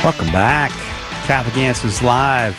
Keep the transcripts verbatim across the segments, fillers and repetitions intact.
Welcome back. Catholic Answers Live.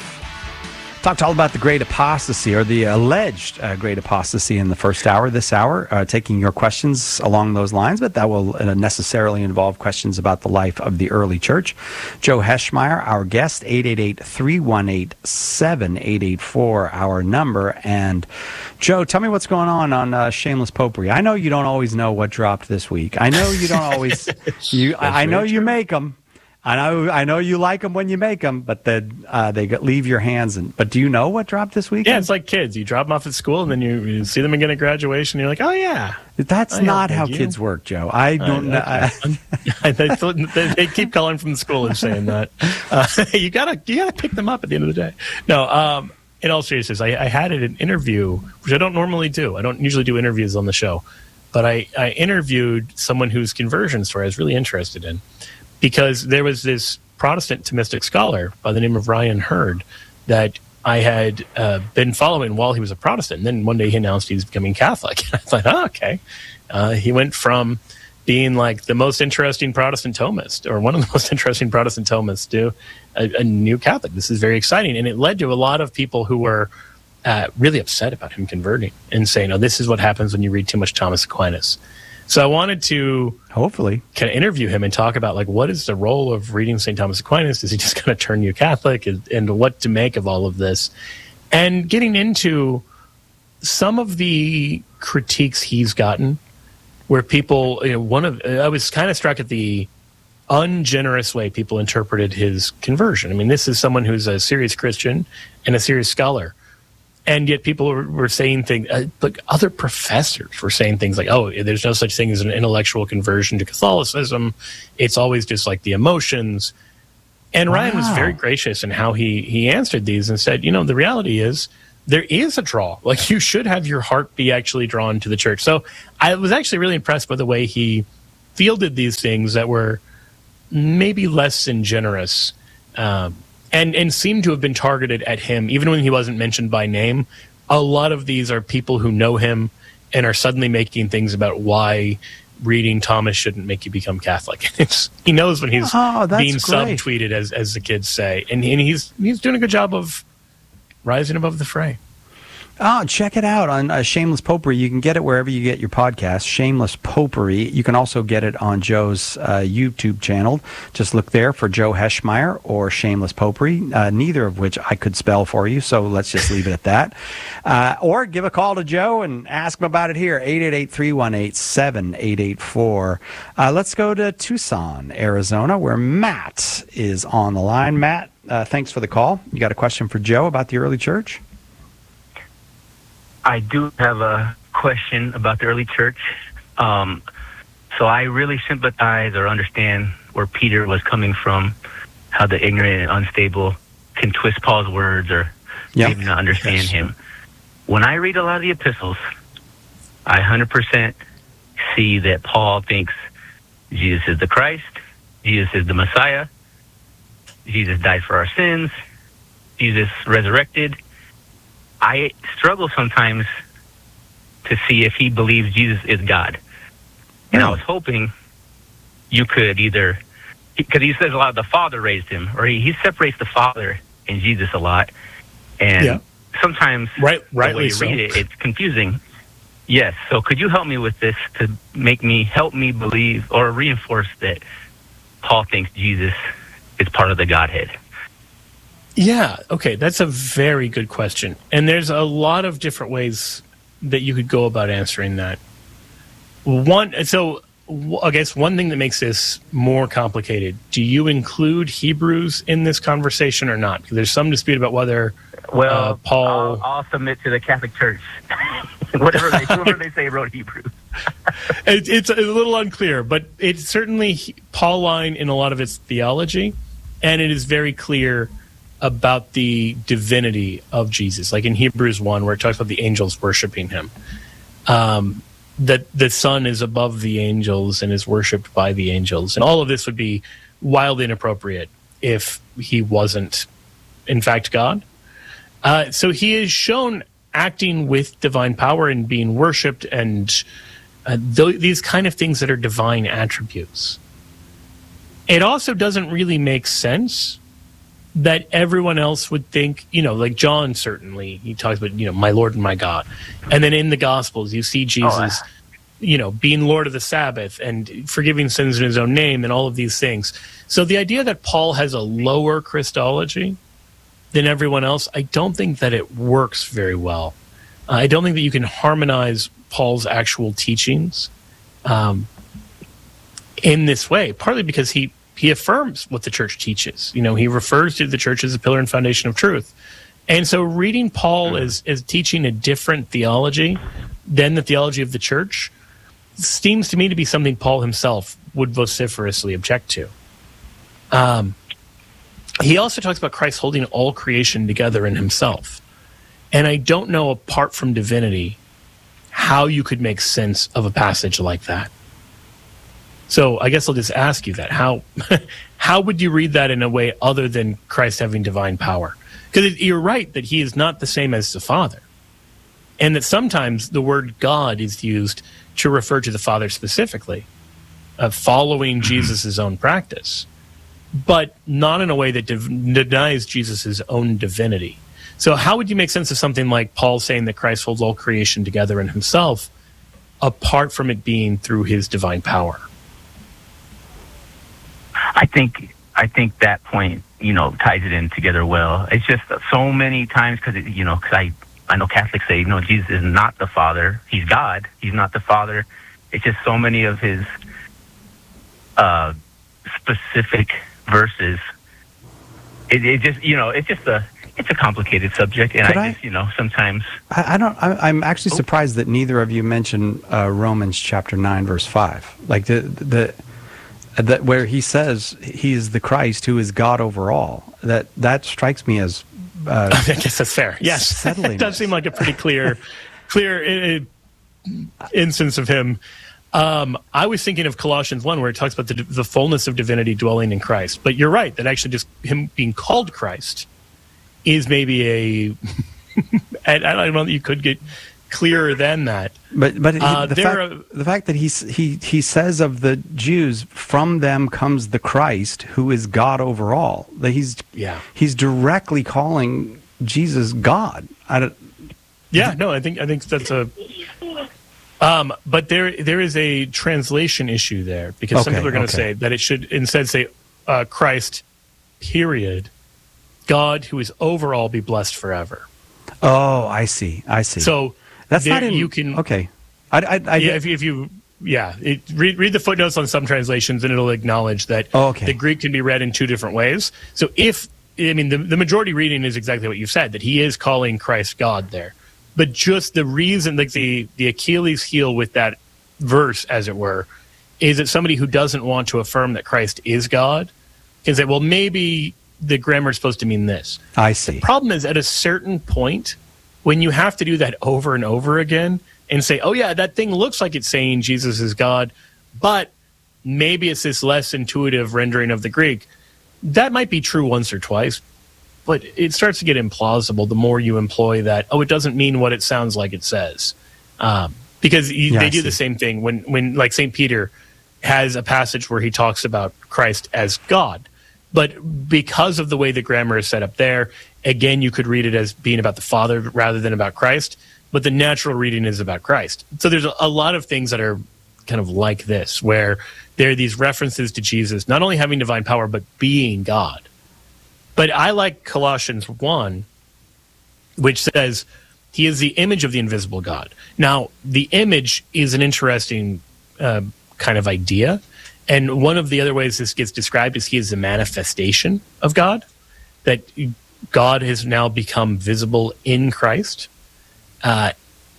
Talked all about the great apostasy, or the alleged uh, great apostasy in the first hour. This hour, uh, taking your questions along those lines, but that will uh, necessarily involve questions about the life of the early church. Joe Heschmeyer, our guest, eight eight eight, three one eight, seven eight eight four, our number. And Joe, tell me what's going on on uh, Shameless Popery. I know you don't always know what dropped this week. I know you don't always. you. I, I know you make them. I know, I know you like them when you make them, but then uh, they get, leave your hands. And but do you know what dropped this week? Yeah, it's like kids. You drop them off at school, and then you, you see them again at graduation. And you're like, oh yeah. That's oh, not yeah, how you. kids work, Joe. I don't know. Uh, okay. they, they, they keep calling from the school and saying that uh, you gotta you gotta pick them up at the end of the day. No, um, in all seriousness, I, I had an interview, which I don't normally do. I don't usually do interviews on the show, but I, I interviewed someone whose conversion story I was really interested in, because there was this Protestant Thomistic scholar by the name of Ryan Hurd that I had uh, been following while he was a Protestant. And then one day he announced he was becoming Catholic. I thought, oh, okay. Uh, he went from being like the most interesting Protestant Thomist, or one of the most interesting Protestant Thomists, to a, a new Catholic. This is very exciting. And it led to a lot of people who were uh, really upset about him converting and saying, oh, this is what happens when you read too much Thomas Aquinas. So I wanted to hopefully kind of interview him and talk about, like, what is the role of reading Saint Thomas Aquinas? Is he just going to turn you Catholic? And, and what to make of all of this? And getting into some of the critiques he's gotten, where people, you know, one of, I was kind of struck at the ungenerous way people interpreted his conversion. I mean, this is someone who's a serious Christian and a serious scholar. And yet people were, were saying things, uh, like other professors were saying things like, oh, there's no such thing as an intellectual conversion to Catholicism. It's always just like the emotions. And wow. Ryan was very gracious in how he, he answered these and said, you know, the reality is there is a draw. Like, you should have your heart be actually drawn to the church. So I was actually really impressed by the way he fielded these things that were maybe less than generous, um, And and seem to have been targeted at him, even when he wasn't mentioned by name. A lot of these are people who know him and are suddenly making things about why reading Thomas shouldn't make you become Catholic. It's, he knows when he's oh, being great. subtweeted, as as the kids say, and, and he's he's doing a good job of rising above the fray. Oh, check it out on uh, Shameless Popery. You can get it wherever you get your podcast, Shameless Popery. You can also get it on Joe's uh, YouTube channel. Just look there for Joe Heschmeyer or Shameless Popery, uh, neither of which I could spell for you, so let's just leave it at that. Uh, or give a call to Joe and ask him about it here, eight eight eight, three one eight, seven eight eight four. Uh, let's go to Tucson, Arizona, where Matt is on the line. Matt, uh, thanks for the call. You got a question for Joe about the early church? I do have a question about the early church. Um, so I really sympathize or understand where Peter was coming from, how the ignorant and unstable can twist Paul's words or yep. maybe not understand yes. him. When I read a lot of the epistles, I one hundred percent see that Paul thinks Jesus is the Christ, Jesus is the Messiah, Jesus died for our sins, Jesus resurrected. I struggle sometimes to see if he believes Jesus is God. And I was hoping you could either, because he says a lot, the Father raised him, or he, he separates the Father and Jesus a lot. And yeah. sometimes right, right, when you so. read it, it's confusing. Yes. So could you help me with this to make me, help me believe or reinforce that Paul thinks Jesus is part of the Godhead? Yeah, okay, that's a very good question. And there's a lot of different ways that you could go about answering that. One, so I guess one thing that makes this more complicated, do you include Hebrews in this conversation or not? Because there's some dispute about whether well, uh, Paul... I'll, I'll submit to the Catholic Church. whatever, they, whatever they say wrote Hebrews. it, it's a little unclear, but it's certainly Pauline in a lot of its theology, and it is very clear about the divinity of Jesus, like in Hebrews one, where it talks about the angels worshiping him, um, that the Son is above the angels and is worshipped by the angels. And all of this would be wildly inappropriate if he wasn't, in fact, God. Uh, so he is shown acting with divine power and being worshipped, and uh, th- these kind of things that are divine attributes. it also doesn't really make sense that everyone else would think, you know, like John certainly, he talks about, you know, my Lord and my God. And then in the Gospels, you see Jesus, oh, you know, being Lord of the Sabbath and forgiving sins in his own name and all of these things. So the idea that Paul has a lower Christology than everyone else, I don't think that it works very well. Uh, I don't think that you can harmonize Paul's actual teachings um, in this way, partly because he He affirms what the church teaches. You know, he refers to the church as a pillar and foundation of truth. And so reading Paul as, as teaching a different theology than the theology of the church seems to me to be something Paul himself would vociferously object to. Um, he also talks about Christ holding all creation together in himself. And I don't know, apart from divinity, how you could make sense of a passage like that. So I guess I'll just ask you that. How how would you read that in a way other than Christ having divine power? Because you're right that he is not the same as the Father. And that sometimes the word God is used to refer to the Father specifically, uh, following Jesus' own practice, but not in a way that div- denies Jesus' own divinity. So how would you make sense of something like Paul saying that Christ holds all creation together in himself, apart from it being through his divine power? I think I think that point, you know, ties it in together well. It's just so many times because, you know, because I, I know Catholics say, you know, Jesus is not the Father. He's God. He's not the Father. It's just so many of his uh, specific verses. It, it just, you know, it's just a it's a complicated subject, and I, I just, you know, sometimes I, I don't. I, I'm actually oh. surprised that neither of you mentioned uh, Romans chapter nine, verse five, like the the. That where he says he is the Christ who is God over all. That that strikes me as uh, I guess that's fair. Yes, it does seem like a pretty clear, clear uh, instance of him. Um, I was thinking of Colossians one, where it talks about the, the fullness of divinity dwelling in Christ. But you're right that actually just him being called Christ is maybe a. I don't know that you could get clearer than that. But but he, uh, the, fact, are, the fact that he he he says of the Jews, from them comes the Christ who is God over all. That he's yeah he's directly calling Jesus God. I don't, yeah, no, I think I think that's a. Um, but there there is a translation issue there, because some okay, people are going to okay. say that it should instead say uh, Christ, period, God who is over all, be blessed forever. Oh, I see. I see. So. That's there, not in, you can okay. I, I, I, yeah, if you, if you yeah, it, read read the footnotes on some translations, and it'll acknowledge that oh, okay. the Greek can be read in two different ways. So if I mean the the majority reading is exactly what you've said, that he is calling Christ God there, but just the reason, like the the Achilles heel with that verse, as it were, is that somebody who doesn't want to affirm that Christ is God can say, well, maybe the grammar is supposed to mean this. I see. The problem is, at a certain point, when you have to do that over and over again and say, oh, yeah, that thing looks like it's saying Jesus is God, but maybe it's this less intuitive rendering of the Greek, that might be true once or twice, but it starts to get implausible the more you employ that, oh, it doesn't mean what it sounds like it says. Um, because you, yeah, they do the same thing when, when, like, Saint Peter has a passage where he talks about Christ as God. But because of the way the grammar is set up there, again, you could read it as being about the Father rather than about Christ, but the natural reading is about Christ. So there's a, a lot of things that are kind of like this, where there are these references to Jesus not only having divine power, but being God. But I like Colossians one, which says he is the image of the invisible God. Now, the image is an interesting uh, kind of idea. And one of the other ways this gets described is he is the manifestation of God, that God has now become visible in Christ. Uh,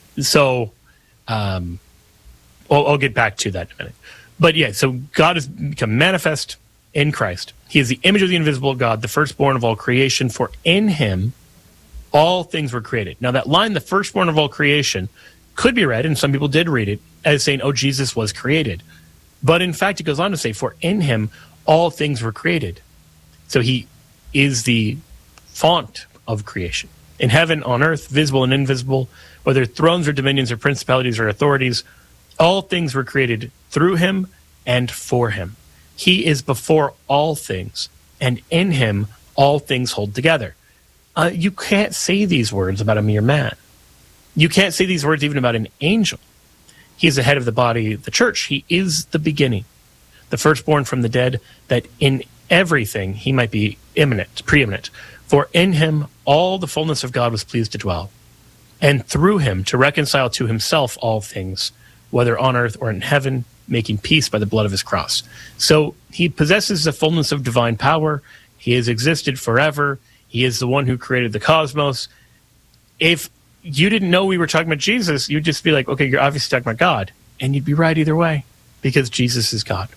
so um, I'll, I'll get back to that in a minute. But yeah, so God has become manifest in Christ. He is the image of the invisible God, the firstborn of all creation, for in him all things were created. Now that line, the firstborn of all creation, could be read, and some people did read it, as saying, oh, Jesus was created. But in fact, it goes on to say, for in him all things were created. So he is the font of creation. In heaven, on earth, visible and invisible, whether thrones or dominions or principalities or authorities, all things were created through him and for him. He is before all things, and in him all things hold together. Uh, you can't say these words about a mere man. You can't say these words even about an angel. He is the head of the body, the church. He is the beginning, the firstborn from the dead, that in everything he might be imminent, preeminent. For in him all the fullness of God was pleased to dwell, and through him to reconcile to himself all things, whether on earth or in heaven, making peace by the blood of his cross. So he possesses the fullness of divine power. He has existed forever. He is the one who created the cosmos. If you didn't know we were talking about Jesus, you'd just be like, okay, you're obviously talking about God. And you'd be right either way, because Jesus is God.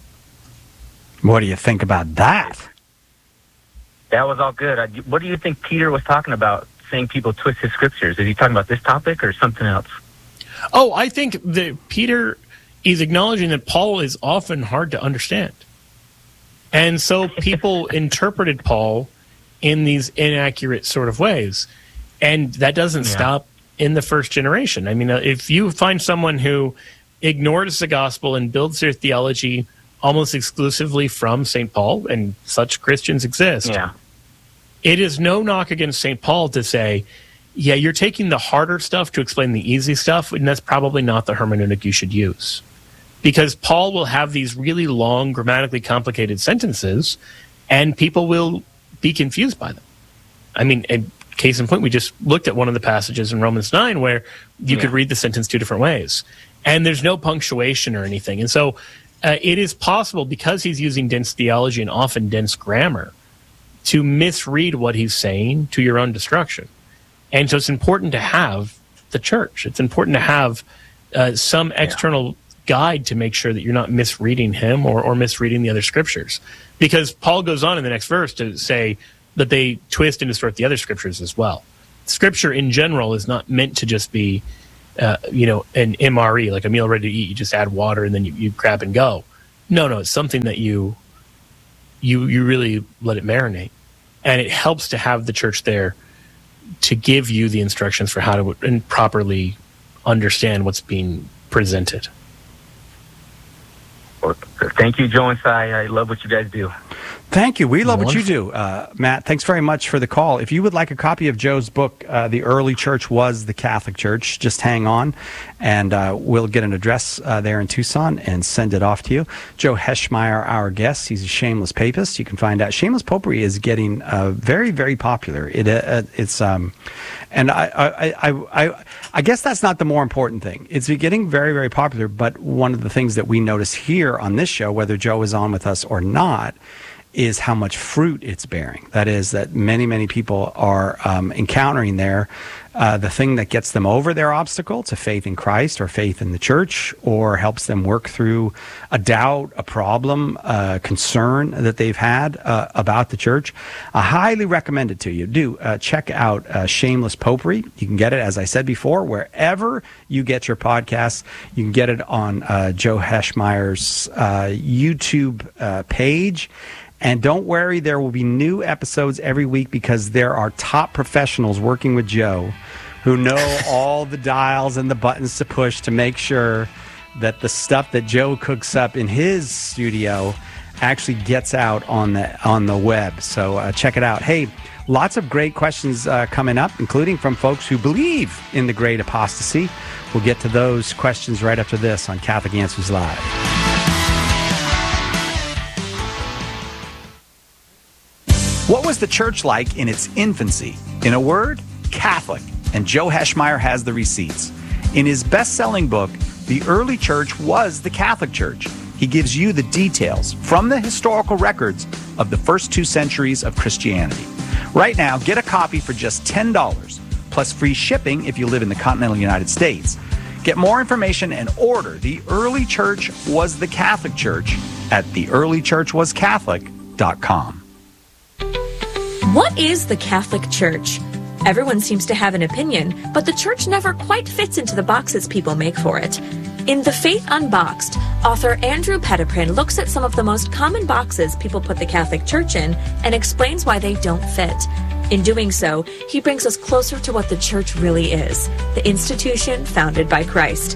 What do you think about that? That was all good. I, what do you think Peter was talking about, saying people twist his scriptures? Is he talking about this topic or something else? Oh, I think that Peter is acknowledging that Paul is often hard to understand. And so people interpreted Paul in these inaccurate sort of ways. And that doesn't yeah. stop in the first generation. I mean, if you find someone who ignores the gospel and builds their theology almost exclusively from Saint Paul, and such Christians exist, yeah. it is no knock against Saint Paul to say, yeah, you're taking the harder stuff to explain the easy stuff, and that's probably not the hermeneutic you should use. Because Paul will have these really long, grammatically complicated sentences, and people will be confused by them. I mean, and case in point, we just looked at one of the passages in Romans nine where you yeah. could read the sentence two different ways. And there's no punctuation or anything. And so uh, it is possible, because he's using dense theology and often dense grammar, to misread what he's saying to your own destruction. And so it's important to have the church. It's important to have uh, some external yeah. guide to make sure that you're not misreading him or, or misreading the other scriptures. Because Paul goes on in the next verse to say that they twist and distort the other scriptures as well. Scripture in general is not meant to just be, uh, you know, an M R E, like a meal ready to eat. You just add water and then you, you grab and go. No, no, it's something that you, you, you really let it marinate. And it helps to have the church there to give you the instructions for how to and properly understand what's being presented. Well, thank you, Joe and Sai. I love what you guys do. Thank you. We love Wonderful. what you do, uh, Matt. Thanks very much for the call. If you would like a copy of Joe's book, uh, The Early Church Was the Catholic Church, just hang on, and uh, we'll get an address uh, there in Tucson and send it off to you. Joe Heschmeyer, our guest, he's a shameless papist. You can find out. Shameless Popery is getting uh, very, very popular. It, uh, it's, um, and I, I, I, I, I guess that's not the more important thing. It's getting very, very popular, but one of the things that we notice here on this show, whether Joe is on with us or not, is how much fruit it's bearing. That is, that many, many people are um, encountering there uh, the thing that gets them over their obstacle to faith in Christ or faith in the church, or helps them work through a doubt, a problem, a concern that they've had uh, about the church. I highly recommend it to you. Do uh, check out uh, Shameless Popery. You can get it, as I said before, wherever you get your podcasts. You can get it on uh, Joe Heschmeyer's uh, YouTube uh, page. And don't worry, there will be new episodes every week, because there are top professionals working with Joe who know all the dials and the buttons to push to make sure that the stuff that Joe cooks up in his studio actually gets out on the on the web. So uh, check it out. Hey, lots of great questions uh, coming up, including from folks who believe in the great apostasy. We'll get to those questions right after this on Catholic Answers Live. What was the church like in its infancy? In a word, Catholic. And Joe Heschmeyer has the receipts. In his best-selling book, The Early Church Was the Catholic Church, he gives you the details from the historical records of the first two centuries of Christianity. Right now, get a copy for just ten dollars, plus free shipping if you live in the continental United States. Get more information and order The Early Church Was the Catholic Church at the early church was catholic dot com. What is the Catholic Church? Everyone seems to have an opinion, but the church never quite fits into the boxes people make for it. In The Faith Unboxed, author Andrew Petiprin looks at some of the most common boxes people put the Catholic Church in and explains why they don't fit. In doing so, he brings us closer to what the church really is, the institution founded by Christ.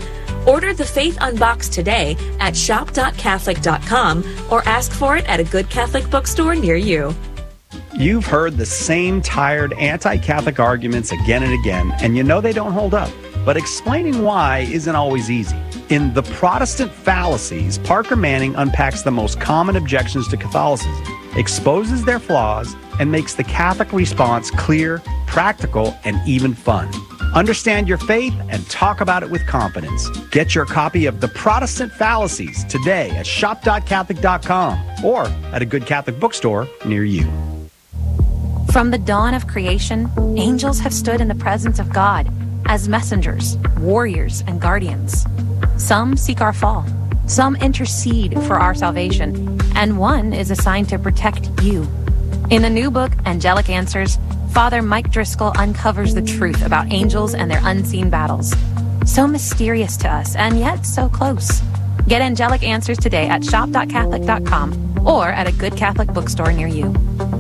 Order The Faith Unboxed today at shop dot catholic dot com or ask for it at a good Catholic bookstore near you. You've heard the same tired anti-Catholic arguments again and again, and you know they don't hold up. But explaining why isn't always easy. In The Protestant Fallacies, Parker Manning unpacks the most common objections to Catholicism, exposes their flaws, and makes the Catholic response clear, practical, and even fun. Understand your faith and talk about it with confidence. Get your copy of The Protestant Fallacies today at shop dot catholic dot com or at a good Catholic bookstore near you. From the dawn of creation, angels have stood in the presence of God as messengers, warriors, and guardians. Some seek our fall, some intercede for our salvation, and one is assigned to protect you. In the new book, Angelic Answers, Father Mike Driscoll uncovers the truth about angels and their unseen battles. So mysterious to us, and yet so close. Get Angelic Answers today at shop dot catholic dot com or at a good Catholic bookstore near you.